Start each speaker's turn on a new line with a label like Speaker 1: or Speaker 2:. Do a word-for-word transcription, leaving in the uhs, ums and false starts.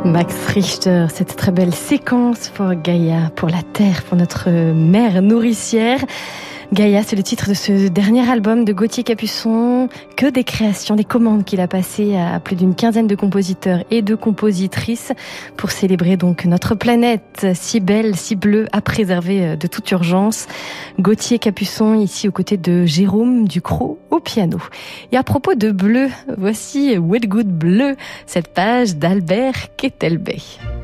Speaker 1: Max Richter, cette très belle séquence pour Gaïa, pour la terre, pour notre mère nourricière. Gaïa, c'est le titre de ce dernier album de Gauthier Capuçon. Que des créations, des commandes qu'il a passées à plus d'une quinzaine de compositeurs et de compositrices pour célébrer donc notre planète si belle, si bleue, à préserver de toute urgence. Gauthier Capuçon, ici aux côtés de Jérôme Ducrot au piano. Et à propos de bleu, voici Well Good Bleu, cette page d'Albert Kettelbey.